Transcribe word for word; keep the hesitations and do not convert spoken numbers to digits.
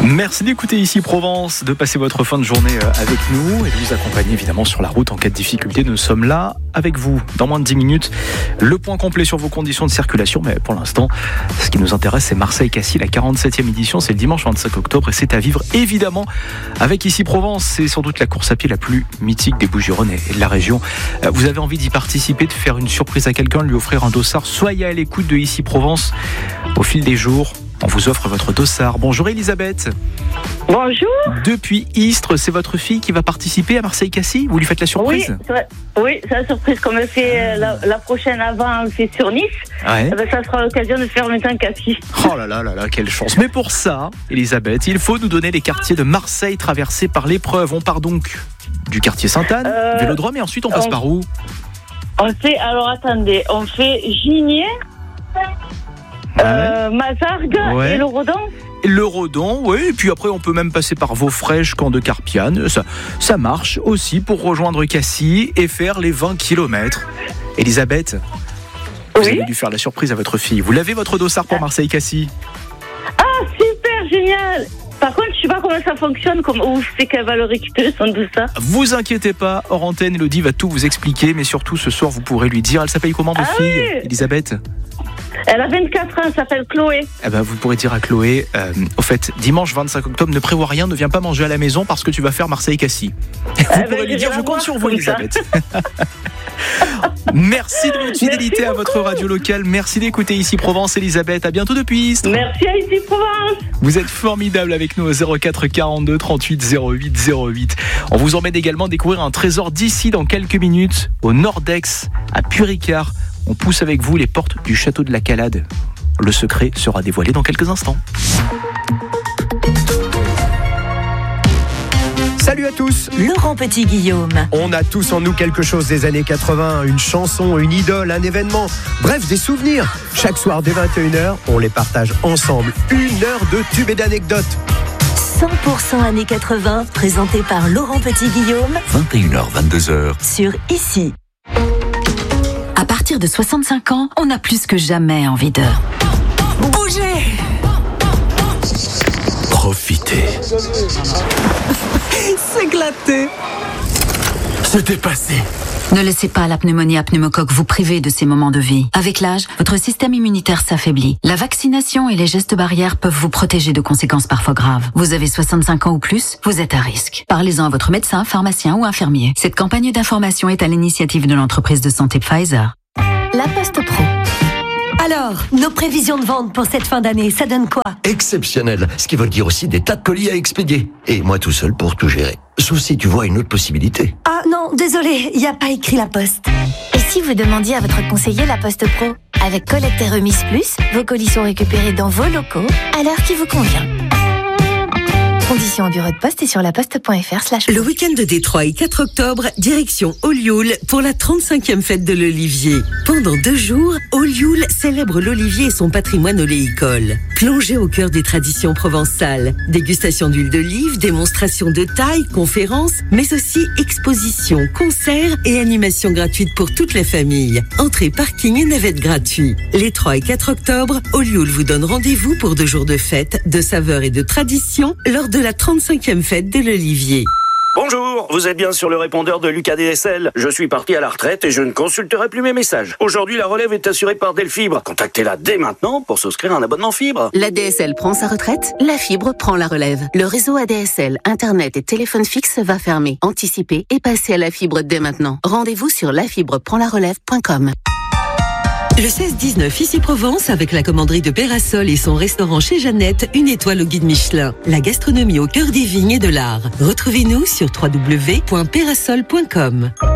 Merci d'écouter Ici Provence, de passer votre fin de journée avec nous et de vous accompagner évidemment sur la route en cas de difficulté. Nous sommes là avec vous dans moins de dix minutes. Le point complet sur vos conditions de circulation, mais pour l'instant, ce qui nous intéresse, c'est Marseille-Cassis, la quarante-septième édition. C'est le dimanche vingt-cinq octobre et c'est à vivre évidemment avec Ici Provence. C'est sans doute la course à pied la plus mythique des Bouches-du-Rhône et de la région. Vous avez envie d'y participer, de faire une surprise à quelqu'un, de lui offrir un dossard. Soyez à l'écoute de Ici Provence. Au fil des jours, on vous offre votre dossard. Bonjour Elisabeth. Bonjour. Depuis Istres, c'est votre fille qui va participer à Marseille-Cassis. Vous lui faites la surprise ? Oui, c'est, oui, c'est la surprise. Comme elle fait la, la prochaine avant, elle fait sur Nice. Ouais. Eh ben, ça sera l'occasion de faire maintenant Cassis. Oh là là là là, quelle chance. Mais pour ça, Elisabeth, il faut nous donner les quartiers de Marseille traversés par l'épreuve. On part donc du quartier Sainte-Anne, euh, Vélodrome, et ensuite on passe on, par où ? On fait, alors attendez, on fait Gigné, ouais. euh, Mazargues ouais. et le Rodon. Le Rodon, oui, et puis après on peut même passer par Vaufrèche, Camp de Carpiane. Ça, ça marche aussi pour rejoindre Cassis et faire les vingt kilomètres. Elisabeth, vous oui. avez dû faire la surprise à votre fille. Vous l'avez votre dossard pour Marseille-Cassis ? Ah, super, génial. Par contre, je sais pas comment ça fonctionne, comme, où c'est qu'elle va le récupérer son dossard. Vous inquiétez pas, hors antenne, Elodie va tout vous expliquer, mais surtout ce soir vous pourrez lui dire. Elle s'appelle comment votre ah, fille, oui. Elisabeth ? Elle a vingt-quatre ans, elle s'appelle Chloé. Eh ben, vous pourrez dire à Chloé, euh, au fait, dimanche vingt-cinq octobre, ne prévois rien, ne viens pas manger à la maison parce que tu vas faire Marseille-Cassis. Vous eh pourrez ben, lui dire, je compte sur vous, Elisabeth. Merci de votre fidélité à votre radio locale. Merci d'écouter Ici Provence, Elisabeth. À bientôt depuis Istres. Merci à Ici Provence. Vous êtes formidable avec nous au zéro quatre quarante-deux trente-huit zéro huit zéro huit. On vous emmène également découvrir un trésor d'ici dans quelques minutes au Nordex à Puricard. On pousse avec vous les portes du château de la Calade. Le secret sera dévoilé dans quelques instants. Salut à tous. Laurent Petit-Guillaume. On a tous en nous quelque chose des années quatre-vingts, une chanson, une idole, un événement, bref des souvenirs. Chaque soir dès vingt et une heures, on les partage ensemble. Une heure de tubes et d'anecdotes. cent pour cent années quatre-vingts, présenté par Laurent Petit-Guillaume. vingt et une heures, vingt-deux heures. Sur Ici. À partir de soixante-cinq ans, on a plus que jamais envie de bouger. Profiter. S'éclater. Se dépasser. Ne laissez pas la pneumonie à pneumocoque vous priver de ces moments de vie. Avec l'âge, votre système immunitaire s'affaiblit. La vaccination et les gestes barrières peuvent vous protéger de conséquences parfois graves. Vous avez soixante-cinq ans ou plus, vous êtes à risque. Parlez-en à votre médecin, pharmacien ou infirmier. Cette campagne d'information est à l'initiative de l'entreprise de santé Pfizer. La Poste Pro. Alors, nos prévisions de vente pour cette fin d'année, ça donne quoi ? Exceptionnel, ce qui veut dire aussi des tas de colis à expédier. Et moi tout seul pour tout gérer. Sauf si tu vois une autre possibilité. Ah non, désolé, il n'y a pas écrit La Poste. Et si vous demandiez à votre conseiller La Poste Pro ? Avec collecte et remise plus, vos colis sont récupérés dans vos locaux à l'heure qui vous convient. Conditions au bureau de poste et sur laposte.fr slash. Le week-end de Détroit, quatre octobre, direction Olioul pour la trente-cinquième fête de l'Olivier. Pendant deux jours, Olioul célèbre l'Olivier et son patrimoine oléicole. Plongez au cœur des traditions provençales. Dégustation d'huile d'olive, démonstration de taille, conférences, mais aussi expositions, concerts et animations gratuites pour toute la famille. Entrée, parking et navette gratuits. Les trois et quatre octobre, Olioul vous donne rendez-vous pour deux jours de fête, de saveurs et de traditions lors de de la trente-cinquième fête de l'Olivier. Bonjour, vous êtes bien sur le répondeur de Lucas D S L. Je suis parti à la retraite et je ne consulterai plus mes messages. Aujourd'hui, la relève est assurée par Delfibre. Contactez-la dès maintenant pour souscrire un abonnement fibre. La D S L prend sa retraite, la fibre prend la relève. Le réseau A D S L, Internet et téléphone fixe va fermer. Anticipez et passez à la fibre dès maintenant. Rendez-vous sur la fibre prend la relève point com. Le seize dix-neuf, Ici Provence, avec la commanderie de Pérasol et son restaurant chez Jeannette, une étoile au guide Michelin. La gastronomie au cœur des vignes et de l'art. Retrouvez-nous sur w w w point pérasol point com.